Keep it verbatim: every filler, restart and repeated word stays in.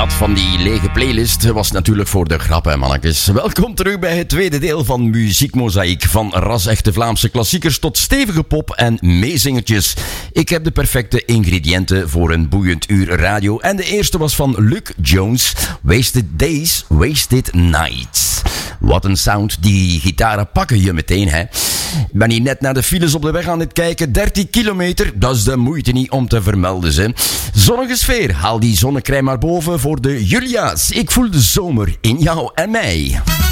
Dat van die lege playlist was natuurlijk voor de grap, hè, mannetjes. Welkom terug bij het tweede deel van Muziek Mozaïek. Van ras-echte Vlaamse klassiekers tot stevige pop en meezingertjes. Ik heb de perfecte ingrediënten voor een boeiend uur radio. En de eerste was van Luc Jones. Wasted Days, Wasted Nights. Wat een sound. Die gitaren pakken je meteen, hè. Ik ben hier net naar de files op de weg aan het kijken. dertien kilometer, dat is de moeite niet om te vermelden, ze. Zonnige sfeer, haal die zonnecrème maar boven voor de Julia's. Ik voel de zomer in jou en mij.